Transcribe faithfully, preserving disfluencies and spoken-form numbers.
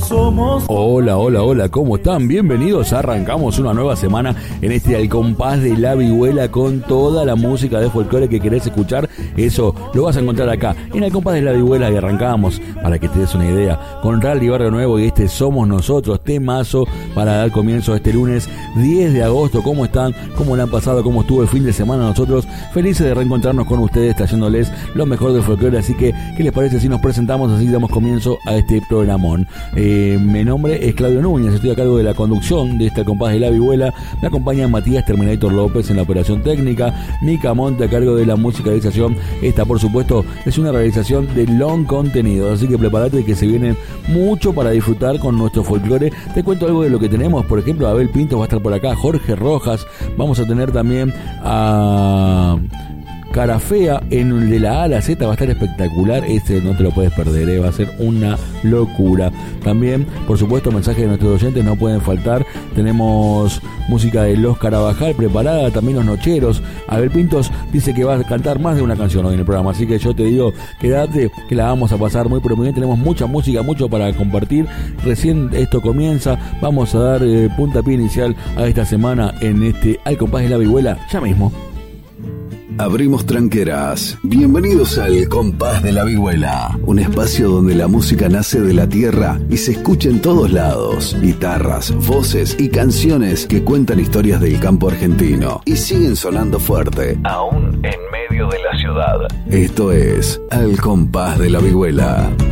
somos. Hola, hola, hola, ¿cómo están? Bienvenidos, arrancamos una nueva semana en este Al Compás de la Vihuela con toda la música de folclore que querés escuchar. Eso lo vas a encontrar acá en Al Compás de la Vihuela, y arrancamos, para que te des una idea, con Rally Barrio Nuevo y este Somos Nosotros, temazo para dar comienzo a este lunes diez de agosto. ¿Cómo están? ¿Cómo le han pasado? ¿Cómo estuvo el fin de semana? Nosotros felices de reencontrarnos con ustedes, trayéndoles lo mejor del folclore. Así que, ¿qué les parece si nos presentamos? Así damos comienzo a este programón. Eh, mi nombre es Claudio Núñez, estoy a cargo de la conducción de este Al Compás de la Vihuela. Me acompaña Matías Terminator López en la operación técnica, Mica Monte a cargo de la musicalización. Esta, por supuesto, es una realización de long contenido, así que prepárate que se viene mucho para disfrutar con nuestro folclore. Te cuento algo de lo que tenemos. Por ejemplo, Abel Pinto va a estar por acá, Jorge Rojas, vamos a tener también a Cara Fea en el de la A a la Z, va a estar espectacular, este no te lo puedes perder, ¿eh? Va a ser una locura. También, por supuesto, mensajes de nuestros oyentes no pueden faltar. Tenemos música de Los Carabajal preparada, también Los Nocheros. Abel Pintos dice que va a cantar más de una canción hoy en el programa, así que yo te digo, quédate que la vamos a pasar muy pero muy bien. Tenemos mucha música, mucho para compartir. Recién esto comienza, vamos a dar eh, puntapié inicial a esta semana en este Al Compás de la Vihuela, ya mismo. Abrimos tranqueras. Bienvenidos al Compás de la Vihuela, un espacio donde la música nace de la tierra y se escucha en todos lados. Guitarras, voces y canciones que cuentan historias del campo argentino y siguen sonando fuerte, aún en medio de la ciudad. Esto es Al Compás de la Vihuela.